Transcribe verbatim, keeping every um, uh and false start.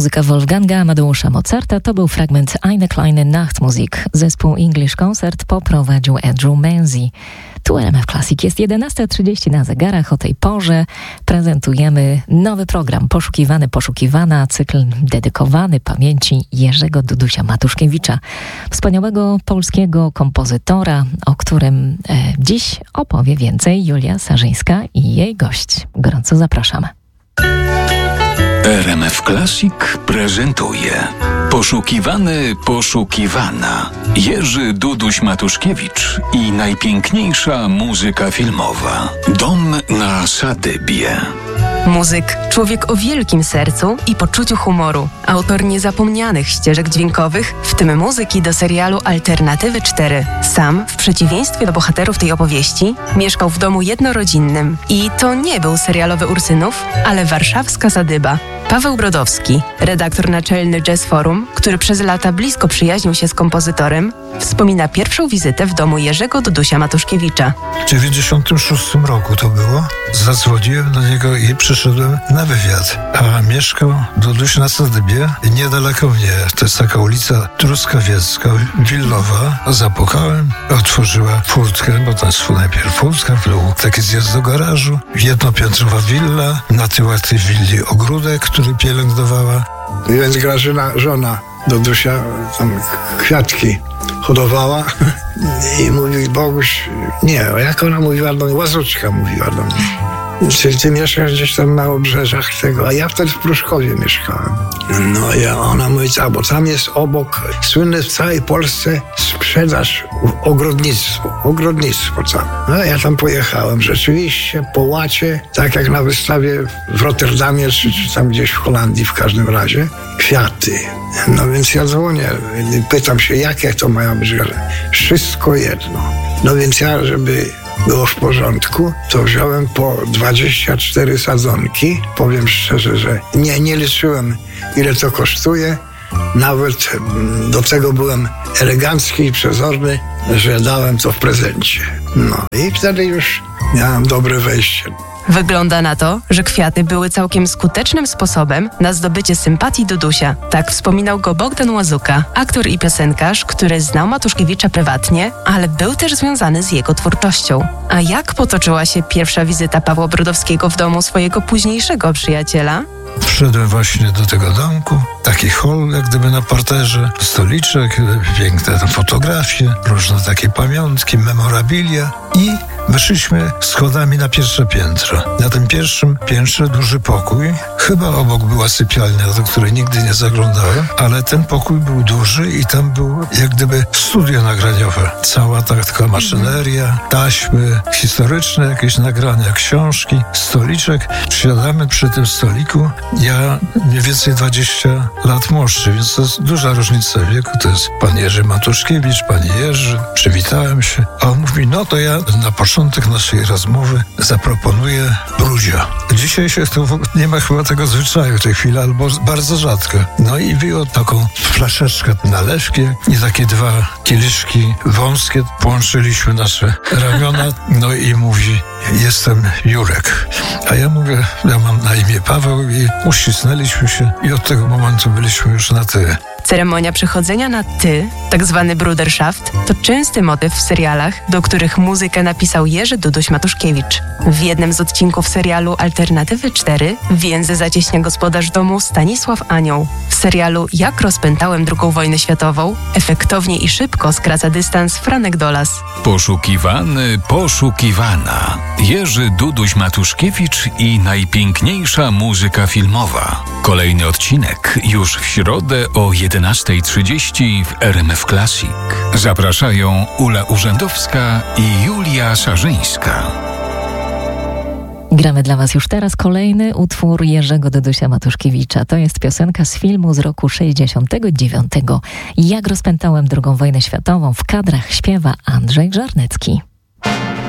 Muzyka Wolfganga Amadeusza Mozarta to był fragment Eine kleine Nachtmusik. Zespół English Concert poprowadził Andrew Manzi. Tu R M F Classic, jest jedenasta trzydzieści na zegarach. O tej porze prezentujemy nowy program Poszukiwany, Poszukiwana, cykl dedykowany pamięci Jerzego Dudusia Matuszkiewicza, wspaniałego polskiego kompozytora, o którym e, dziś opowie więcej Julia Sarzyńska i jej gość. Gorąco zapraszamy. R M F Classic prezentuje Poszukiwany, Poszukiwana. Jerzy Duduś Matuszkiewicz i najpiękniejsza muzyka filmowa. Dom na Sadybie. Muzyk, człowiek o wielkim sercu i poczuciu humoru. Autor niezapomnianych ścieżek dźwiękowych, w tym muzyki do serialu Alternatywy cztery. Sam, w przeciwieństwie do bohaterów tej opowieści, mieszkał w domu jednorodzinnym. I to nie był serialowy Ursynów, ale warszawska Sadyba. Paweł Brodowski, redaktor naczelny Jazz Forum, który przez lata blisko przyjaźnił się z kompozytorem, wspomina pierwszą wizytę w domu Jerzego Dudusia Matuszkiewicza. W dziewięćdziesiątym szóstym roku to było. Zadzwoniłem do niego i przyszedłem na wywiad. A mieszkał Duduś na Sadybie, niedaleko mnie. To jest taka ulica Truskawiecka, willowa. Zapukałem, otworzyła furtkę, bo tam jest najpierw furtka, był taki zjazd do garażu, jednopiętrowa willa, na tyłach tej willi ogródek, który pielęgnowała. Więc Grażyna, żona Dudusia, tam kwiatki hodowała i mówi Boguś, nie, jak ona mówiła do mnie, Łazuczka mówiła do mnie. Czy ty mieszkasz gdzieś tam na obrzeżach tego, a ja wtedy w Pruszkowie mieszkałem. No i ona mówi, a bo tam jest obok, słynny w całej Polsce sprzedaż ogrodnictwo, ogrodnictwo tam. No ja tam pojechałem, rzeczywiście po łacie, tak jak na wystawie w Rotterdamie, czy, czy tam gdzieś w Holandii w każdym razie, kwiaty. No więc ja dzwonię, pytam się, jakie to mają być, wszystko jedno. No więc ja, żeby było w porządku, to wziąłem po dwadzieścia cztery sadzonki. Powiem szczerze, że nie, nie liczyłem, ile to kosztuje. Nawet do tego byłem elegancki i przezorny, że dałem to w prezencie. No i wtedy już miałem dobre wejście. Wygląda na to, że kwiaty były całkiem skutecznym sposobem na zdobycie sympatii Dudusia. Tak wspominał go Bogdan Łazuka, aktor i piosenkarz, który znał Matuszkiewicza prywatnie, ale był też związany z jego twórczością. A jak potoczyła się pierwsza wizyta Pawła Brodowskiego w domu swojego późniejszego przyjaciela? Wszedłem właśnie do tego domku, taki hol jak gdyby na parterze, stoliczek, piękne fotografie, różne takie pamiątki, memorabilia i wyszliśmy schodami na pierwsze piętro. Na tym pierwszym piętrze duży pokój, chyba obok była sypialnia, do której nigdy nie zaglądałem, ale ten pokój był duży i tam było jak gdyby studio nagraniowe. Cała ta taka maszyneria, taśmy historyczne, jakieś nagrania, książki, stoliczek. Siadamy przy tym stoliku. Ja mniej więcej dwadzieścia lat młodszy, więc to jest duża różnica wieku. To jest pan Jerzy Matuszkiewicz, panie Jerzy. Przywitałem się. A on mówi, no to ja na początek naszej rozmowy zaproponuję bruzia. Dzisiaj się to nie ma chyba tego zwyczaju w tej chwili, albo bardzo rzadko. No i wyjął taką flaszeczkę nalewki i takie dwa kieliszki wąskie. Połączyliśmy nasze ramiona, no i mówi, jestem Jurek. A ja mówię, ja mam na imię Paweł i uścisnęliśmy się i od tego momentu byliśmy już na ty. Ceremonia przechodzenia na ty, tak zwany Bruderschaft, to częsty motyw w serialach, do których muzykę napisał Jerzy Duduś Matuszkiewicz. W jednym z odcinków serialu Alternatywy cztery więzy zacieśnia gospodarz domu Stanisław Anioł. W serialu Jak rozpętałem drugą wojnę światową efektownie i szybko skraca dystans Franek Dolas. Poszukiwany, poszukiwana. Jerzy Duduś Matuszkiewicz i najpiękniejsza muzyka filmowa. Kolejny odcinek już w środę o jedenasta trzydzieści w R M F Classic. Zapraszają Ula Urzędowska i Julia Sarzyńska. Gramy dla Was już teraz kolejny utwór Jerzego Dudusia Matuszkiewicza. To jest piosenka z filmu z roku sześćdziesiątego dziewiątego. Jak rozpętałem drugą wojnę światową, w kadrach śpiewa Andrzej Żarnecki.